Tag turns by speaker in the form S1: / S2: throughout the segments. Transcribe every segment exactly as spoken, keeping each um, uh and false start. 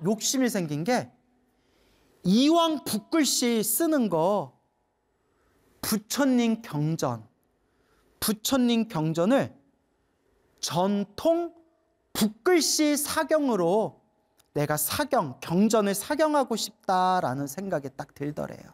S1: 욕심이 생긴 게 이왕 붓글씨 쓰는 거 부처님 경전, 부처님 경전을 전통 붓글씨 사경으로 내가 사경, 경전을 사경하고 싶다라는 생각이 딱 들더래요.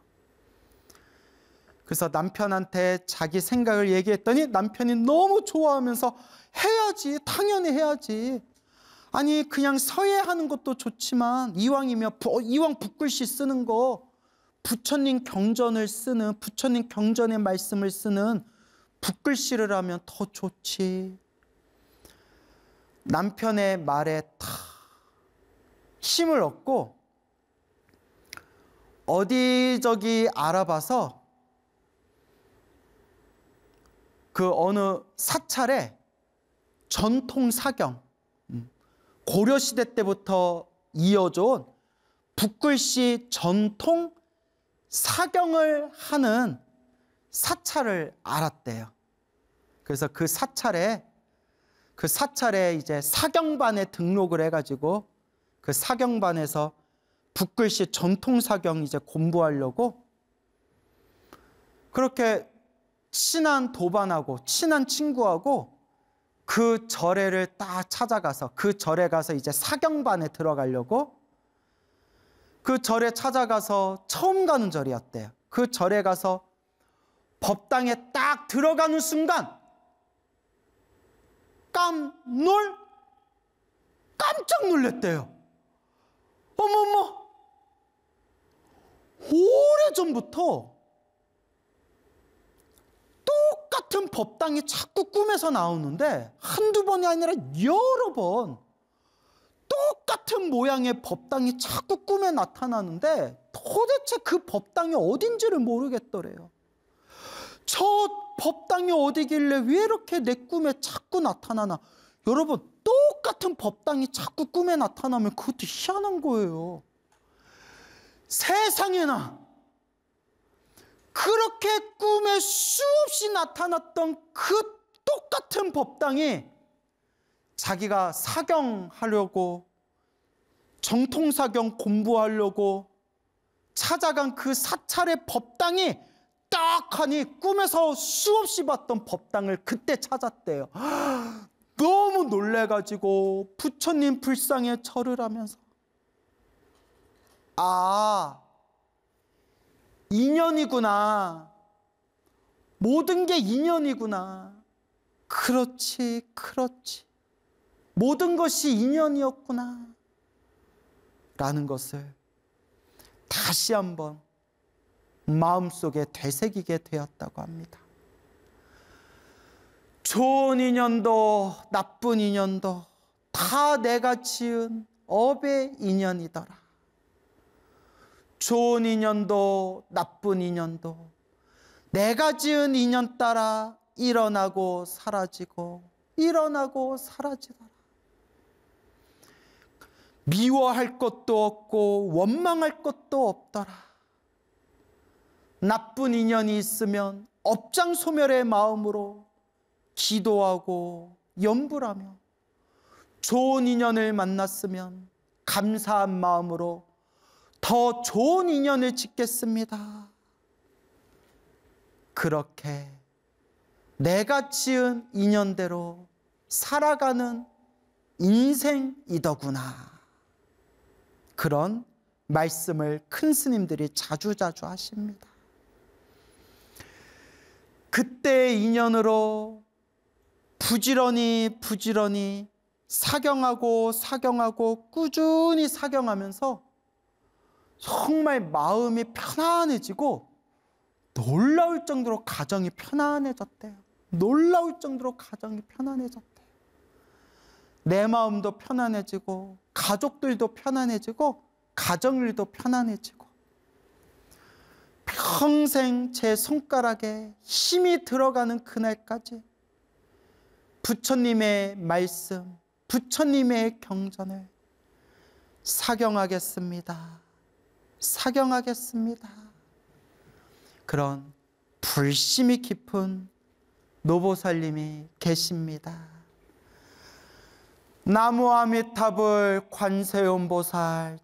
S1: 그래서 남편한테 자기 생각을 얘기했더니 남편이 너무 좋아하면서 해야지, 당연히 해야지. 아니 그냥 서예하는 것도 좋지만 이왕이면 이왕 붓글씨 쓰는 거 부처님 경전을 쓰는, 부처님 경전의 말씀을 쓰는 붓글씨를 하면 더 좋지. 남편의 말에 다 힘을 얻고 어디 저기 알아봐서 그 어느 사찰에 전통 사경, 고려시대 때부터 이어져온 붓글씨 전통 사경을 하는 사찰을 알았대요. 그래서 그 사찰에 그 사찰에 이제 사경반에 등록을 해가지고 그 사경반에서 붓글씨 전통 사경 이제 공부하려고 그렇게 친한 도반하고 친한 친구하고 그 절에를 딱 찾아가서 그 절에 가서 이제 사경반에 들어가려고 그 절에 찾아가서 처음 가는 절이었대요. 그 절에 가서 법당에 딱 들어가는 순간 깜놀 깜짝 놀랐대요. 어머머, 오래전부터 똑같은 법당이 자꾸 꿈에서 나오는데 한두 번이 아니라 여러 번 똑같은 모양의 법당이 자꾸 꿈에 나타나는데 도대체 그 법당이 어딘지를 모르겠더래요. 저 법당이 어디길래 왜 이렇게 내 꿈에 자꾸 나타나나. 여러분, 똑같은 법당이 자꾸 꿈에 나타나면 그것도 희한한 거예요. 세상에나 그렇게 꿈에 수없이 나타났던 그 똑같은 법당이 자기가 사경하려고 정통사경 공부하려고 찾아간 그 사찰의 법당이 딱 하니 꿈에서 수없이 봤던 법당을 그때 찾았대요. 너무 놀래가지고 부처님 불상에 절을 하면서 아, 인연이구나. 모든 게 인연이구나. 그렇지, 그렇지. 모든 것이 인연이었구나. 라는 것을 다시 한번 마음속에 되새기게 되었다고 합니다. 좋은 인연도 나쁜 인연도 다 내가 지은 업의 인연이더라. 좋은 인연도 나쁜 인연도 내가 지은 인연 따라 일어나고 사라지고 일어나고 사라지더라. 미워할 것도 없고 원망할 것도 없더라. 나쁜 인연이 있으면 업장소멸의 마음으로 기도하고 염불하며 좋은 인연을 만났으면 감사한 마음으로 더 좋은 인연을 짓겠습니다. 그렇게 내가 지은 인연대로 살아가는 인생이더구나. 그런 말씀을 큰 스님들이 자주자주 하십니다. 그때의 인연으로 부지런히 부지런히 사경하고 사경하고 꾸준히 사경하면서 정말 마음이 편안해지고 놀라울 정도로 가정이 편안해졌대요. 놀라울 정도로 가정이 편안해졌대요. 내 마음도 편안해지고 가족들도 편안해지고 가정일도 편안해지고 평생 제 손가락에 힘이 들어가는 그날까지 부처님의 말씀, 부처님의 경전을 사경하겠습니다. 사경하겠습니다. 그런 불심이 깊은 노보살님이 계십니다. 나무 아미타불 관세음보살